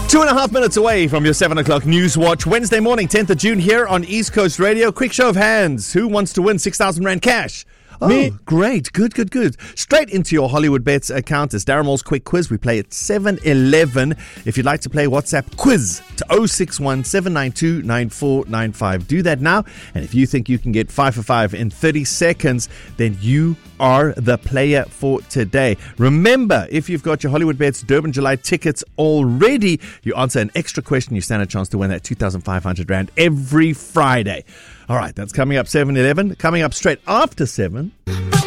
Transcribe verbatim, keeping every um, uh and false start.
Two and a half minutes away from your seven o'clock News Watch. Wednesday morning, tenth of June here on East Coast Radio. Quick show of hands. Who wants to win six thousand Rand cash? Oh, Me. Great. Good, good, good. Straight into your Hollywood Bets account is Darren Moore's Quick Quiz. We play at seven eleven. If you'd like to play, WhatsApp quiz to oh six one, seven nine two, nine four nine five. Do that now. And if you think you can get five for five in thirty seconds, then you are the player for today. Remember, if you've got your Hollywood Bets Durban July tickets already, you answer an extra question, you stand a chance to win that two thousand five hundred Rand every Friday. All right, that's coming up seven eleven. Coming up straight after seven.